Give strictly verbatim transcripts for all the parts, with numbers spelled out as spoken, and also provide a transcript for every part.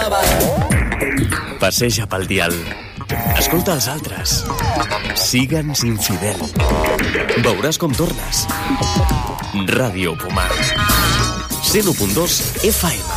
Passeja pel dial. Escolta els altres. Sigue'ns infidel. Veuràs com tornes. Ràdio Pomar. cent u punt dos F M.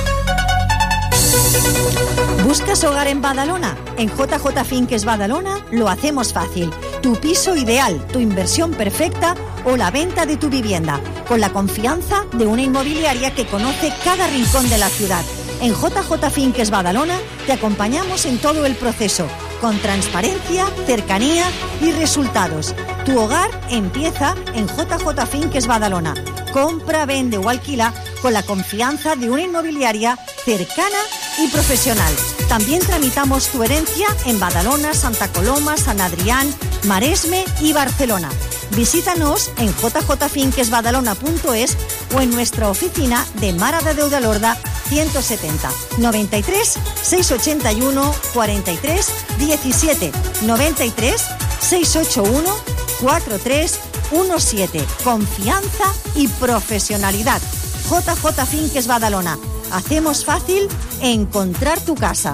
¿Buscas hogar en Badalona? En J J Finques Badalona lo hacemos fácil. Tu piso ideal, tu inversión perfecta o la venta de tu vivienda, con la confianza de una inmobiliaria que conoce cada rincón de la ciudad. En J J Finques Badalona te acompañamos en todo el proceso, con transparencia, cercanía y resultados. Tu hogar empieza en J J Finques Badalona. Compra, vende o alquila con la confianza de una inmobiliaria cercana y profesional. También tramitamos tu herencia en Badalona, Santa Coloma, San Adrián, Maresme y Barcelona. Visítanos en j j finques badalona punto es o en nuestra oficina de Mara de Deudalorda ciento setenta, noventa y tres, seiscientos ochenta y uno, cuarenta y tres, diecisiete, noventa y tres, seiscientos ochenta y uno, cuarenta y tres diecisiete. Confianza y profesionalidad. J J Finques Badalona. Hacemos fácil encontrar tu casa.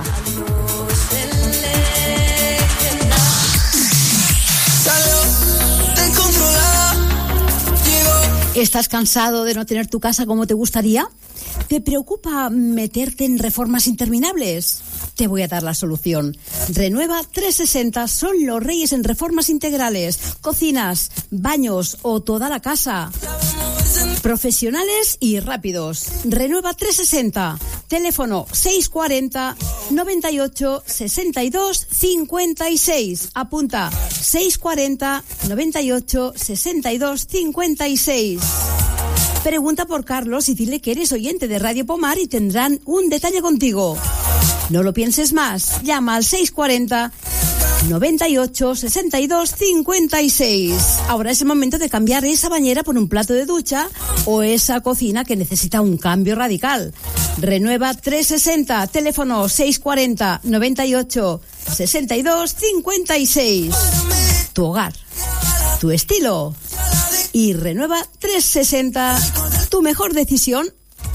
¿Estás cansado de no tener tu casa como te gustaría? ¿Te preocupa meterte en reformas interminables? Te voy a dar la solución. Renueva trescientos sesenta son los reyes en reformas integrales, cocinas, baños o toda la casa. Profesionales y rápidos. Renueva trescientos sesenta. Teléfono seiscientos cuarenta, noventa y ocho, sesenta y dos, cincuenta y seis. Apunta seiscientos cuarenta, noventa y ocho, sesenta y dos, cincuenta y seis. Pregunta por Carlos y dile que eres oyente de Radio Pomar y tendrán un detalle contigo. No lo pienses más. Llama al seiscientos cuarenta, noventa y ocho, sesenta y dos, cincuenta y seis. Ahora es el momento de cambiar esa bañera por un plato de ducha o esa cocina que necesita un cambio radical. Renueva trescientos sesenta, teléfono seiscientos cuarenta, noventa y ocho, sesenta y dos, cincuenta y seis. Tu hogar, tu estilo. Y renueva trescientos sesenta, tu mejor decisión.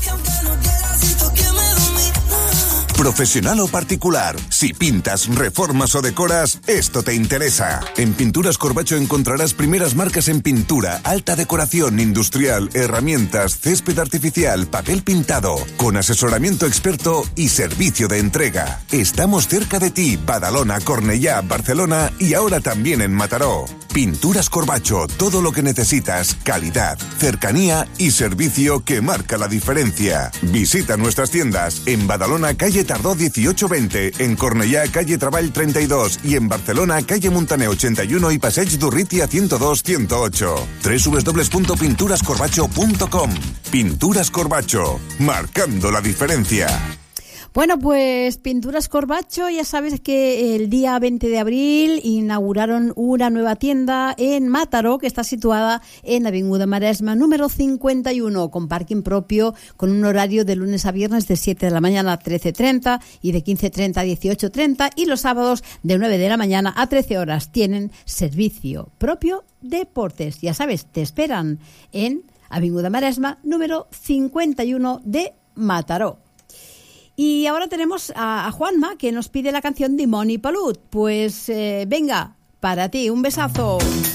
Profesional o particular, si pintas, reformas o decoras, esto te interesa. En Pinturas Corbacho encontrarás primeras marcas en pintura, alta decoración industrial, herramientas, césped artificial, papel pintado, con asesoramiento experto y servicio de entrega. Estamos cerca de ti, Badalona, Cornellá, Barcelona y ahora también en Mataró. Pinturas Corbacho, todo lo que necesitas, calidad, cercanía y servicio que marca la diferencia. Visita nuestras tiendas en Badalona, calle Tardó dieciocho veinte, en Cornellá, calle Treball treinta y dos y en Barcelona, calle Montaner ochenta y uno y Passeig d'Urrutia ciento dos, ciento ocho. doble u doble u doble u punto pinturas corbacho punto com. Pinturas Corbacho, marcando la diferencia. Bueno, pues Pinturas Corbacho, ya sabes que el día veinte de abril inauguraron una nueva tienda en Mataró, que está situada en Avinguda Maresma número cincuenta y uno, con parking propio, con un horario de lunes a viernes de siete de la mañana a trece treinta y de quince treinta a dieciocho treinta, y los sábados de nueve de la mañana a trece horas. Tienen servicio propio de portes. Ya sabes, te esperan en Avinguda Maresma número cincuenta y uno de Mataró. Y ahora tenemos a, a Juanma, que nos pide la canción de Moni Palut. Pues eh, venga, para ti, un besazo.